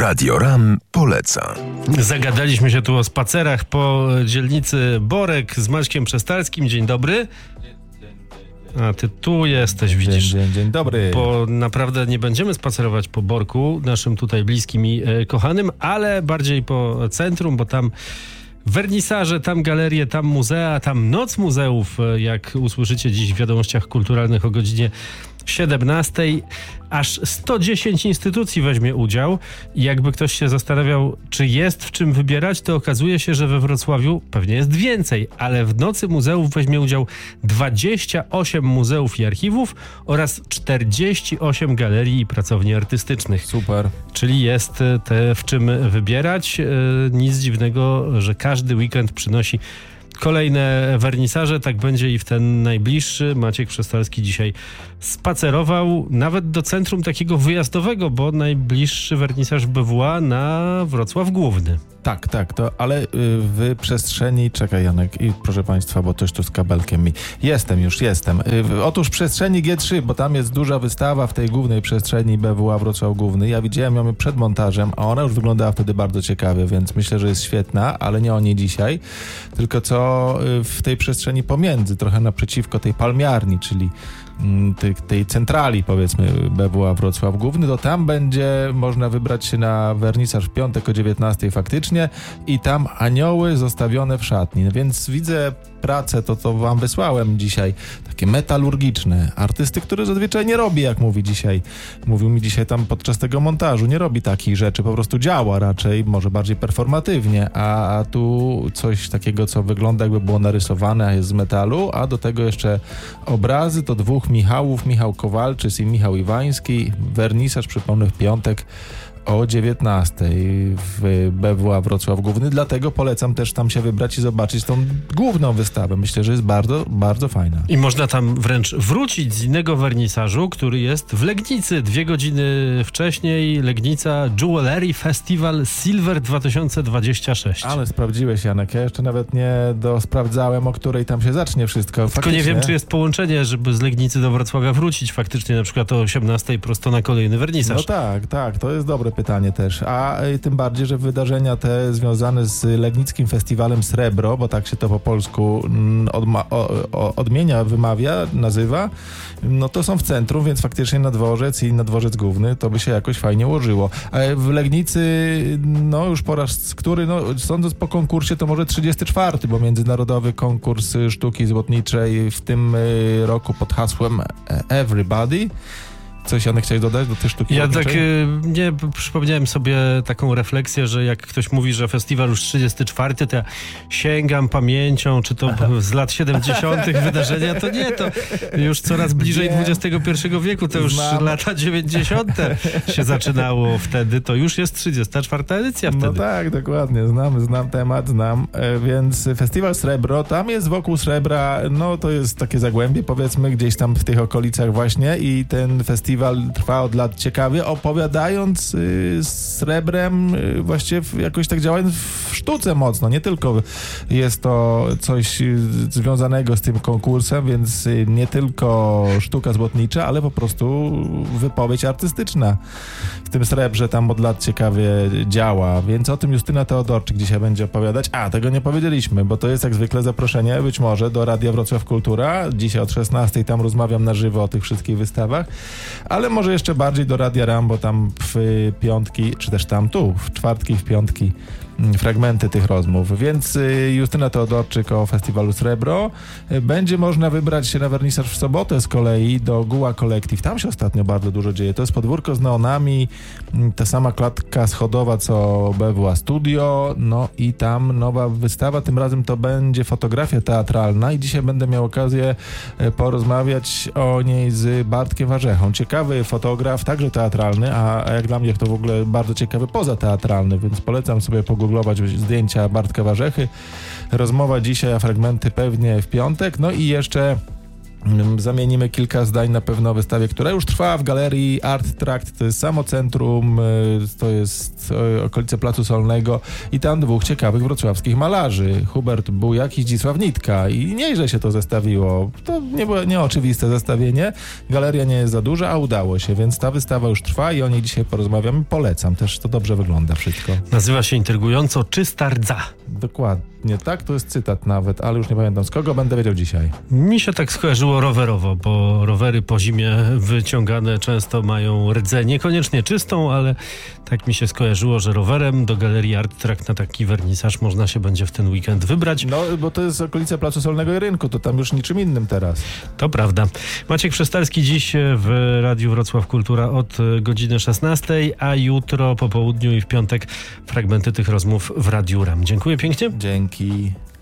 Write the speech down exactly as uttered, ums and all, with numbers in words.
Radio RAM poleca. Zagadaliśmy się tu o spacerach po dzielnicy Borek z Maćkiem Przestalskim. Dzień dobry. A ty tu jesteś, widzisz. Dzień, dzień, dzień dobry. Bo naprawdę nie będziemy spacerować po Borku, naszym tutaj bliskim i e, kochanym, ale bardziej po centrum, bo tam wernisaże, tam galerie, tam muzea, tam noc muzeów, jak usłyszycie dziś w wiadomościach kulturalnych o godzinie siedemnastej. Aż sto dziesięć instytucji weźmie udział i jakby ktoś się zastanawiał, czy jest w czym wybierać, to okazuje się, że we Wrocławiu pewnie jest więcej, ale w Nocy Muzeów weźmie udział dwadzieścia osiem muzeów i archiwów oraz czterdzieści osiem galerii i pracowni artystycznych. Super. Czyli jest te w czym wybierać. Nic dziwnego, że każdy weekend przynosi kolejne wernisaże, tak będzie i w ten najbliższy. Maciek Przestalski dzisiaj spacerował nawet do centrum takiego wyjazdowego, bo najbliższy wernisaż B W A na Wrocław Główny. Tak, tak, to ale y, w przestrzeni, czekaj Janek i proszę Państwa, bo coś tu z kabelkiem mi. Jestem już, jestem. Y, otóż przestrzeni G trzy, bo tam jest duża wystawa w tej głównej przestrzeni B W A Wrocław Główny. Ja widziałem ją przed montażem, a ona już wyglądała wtedy bardzo ciekawie, więc myślę, że jest świetna, ale nie o niej dzisiaj, tylko co y, w tej przestrzeni pomiędzy, trochę naprzeciwko tej palmiarni, czyli Tej, tej centrali, powiedzmy, B W A Wrocław Główny, to tam będzie można wybrać się na wernisaż w piątek o dziewiętnastej faktycznie i tam anioły zostawione w szatni. Więc widzę pracę, to to wam wysłałem dzisiaj, takie metalurgiczne. Artysty, który zazwyczaj nie robi, jak mówi dzisiaj. Mówił mi dzisiaj tam podczas tego montażu, nie robi takich rzeczy, po prostu działa raczej, może bardziej performatywnie, a, a tu coś takiego, co wygląda jakby było narysowane, a jest z metalu, a do tego jeszcze obrazy, to dwóch Michałów, Michał Kowalczys i Michał Iwański. Wernisaż, przypomnę, w piątek o dziewiętnastej w B W A Wrocław Główny, dlatego polecam też tam się wybrać i zobaczyć tą główną wystawę. Myślę, że jest bardzo, bardzo fajna. I można tam wręcz wrócić z innego wernisażu, który jest w Legnicy. Dwie godziny wcześniej Legnica Jewelry Festival Silver dwa tysiące dwadzieścia sześć. Ale sprawdziłeś, Janek, ja jeszcze nawet nie dosprawdzałem, o której tam się zacznie wszystko. Tylko faktycznie. Nie wiem, czy jest połączenie, żeby z Legnicy do Wrocławia wrócić faktycznie na przykład o osiemnastej prosto na kolejny wernisaż. No tak, tak, to jest dobre pytanie też, a y, tym bardziej, że wydarzenia te związane z Legnickim Festiwalem Srebro, bo tak się to po polsku mm, odma- o, o, odmienia, wymawia, nazywa, no to są w centrum, więc faktycznie na dworzec i na dworzec główny to by się jakoś fajnie ułożyło. A w Legnicy, no już po raz który, no sądząc po konkursie, to może trzydziesty czwarty, bo międzynarodowy konkurs sztuki złotniczej w tym y, roku pod hasłem Everybody. Coś, Janek, chciałeś dodać do tej sztuki? Ja tak y, nie przypomniałem sobie taką refleksję, że jak ktoś mówi, że festiwal już trzydziesty czwarty, to ja sięgam pamięcią, czy to z lat siedemdziesiątych wydarzenia, to nie, to już coraz bliżej nie. dwudziestego pierwszego wieku, to już Znam. lata dziewięćdziesiąte się zaczynało wtedy, to już jest trzydziesta czwarta edycja wtedy. No tak, dokładnie, znam, znam temat, znam, e, więc Festiwal Srebro, tam jest wokół srebra, no to jest takie zagłębie, powiedzmy, gdzieś tam w tych okolicach właśnie i ten festiwal trwa od lat ciekawie, opowiadając y, srebrem, y, właściwie jakoś tak działając w sztuce mocno, nie tylko jest to coś y, związanego z tym konkursem, więc y, nie tylko sztuka złotnicza, ale po prostu wypowiedź artystyczna w tym srebrze tam od lat ciekawie działa, więc o tym Justyna Teodorczyk dzisiaj będzie opowiadać. A, tego nie powiedzieliśmy, bo to jest jak zwykle zaproszenie, być może do Radia Wrocław Kultura, dzisiaj od szesnastej tam rozmawiam na żywo o tych wszystkich wystawach, ale może jeszcze bardziej do Radia RAM, bo tam w piątki, czy też tam tu, w czwartki i w piątki fragmenty tych rozmów. Więc Justyna Teodorczyk o Festiwalu Srebro. Będzie można wybrać się na wernisaż w sobotę z kolei do Guła Collective. Tam się ostatnio bardzo dużo dzieje. To jest podwórko z neonami, ta sama klatka schodowa co B W A Studio, no i tam nowa wystawa. Tym razem to będzie fotografia teatralna i dzisiaj będę miał okazję porozmawiać o niej z Bartkiem Warzechą. Ciekawy fotograf, także teatralny, a jak dla mnie to w ogóle bardzo ciekawy pozateatralny, więc polecam sobie pogooglować zdjęcia Bartka Warzechy. Rozmowa dzisiaj, a fragmenty pewnie w piątek. No i jeszcze Zamienimy kilka zdań na pewno o wystawie, która już trwa w galerii Art Tract. To jest samo centrum, to jest okolice Placu Solnego i tam dwóch ciekawych wrocławskich malarzy. Hubert Bujak i Zdzisław Nitka. I nieźle się to zestawiło. To nie było nieoczywiste zestawienie. Galeria nie jest za duża, a udało się, więc ta wystawa już trwa i o niej dzisiaj porozmawiamy. Polecam, też to dobrze wygląda wszystko. Nazywa się intrygująco Czysta rdza. Dokładnie, tak, to jest cytat nawet, ale już nie pamiętam z kogo, będę wiedział dzisiaj. Mi się tak skojarzyło rowerowo, bo rowery po zimie wyciągane często mają rdzę, niekoniecznie czystą, ale tak mi się skojarzyło, że rowerem do galerii Art Tract na taki wernisaż można się będzie w ten weekend wybrać. No, bo to jest okolice Placu Solnego i Rynku, to tam już niczym innym teraz. To prawda. Maciek Przestalski dziś w Radiu Wrocław Kultura od godziny szesnastej, a jutro po południu i w piątek fragmenty tych rozmów w Radiu RAM. Dziękuję pięknie. Dzięki.